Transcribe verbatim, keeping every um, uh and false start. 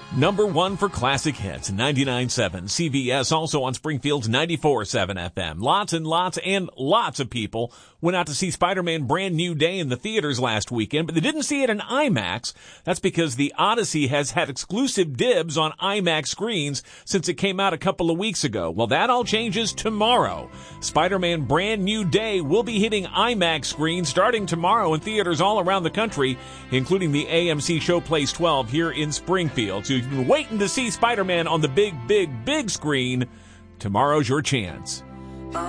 Number one for classic hits, ninety-nine point seven. C V S also on Springfield's ninety-four point seven F M. Lots and lots and lots of people went out to see Spider-Man Brand New Day in the theaters last weekend, but they didn't see it in IMAX. That's because the Odyssey has had exclusive dibs on IMAX screens since it came out a couple of weeks ago. Well, that all changes tomorrow. Spider-Man Brand New Day will be hitting IMAX screens starting tomorrow in theaters all around the country, including the A M C Showplace twelve here in Springfield. So you've been waiting to see Spider-Man on the big, big, big screen. Tomorrow's your chance.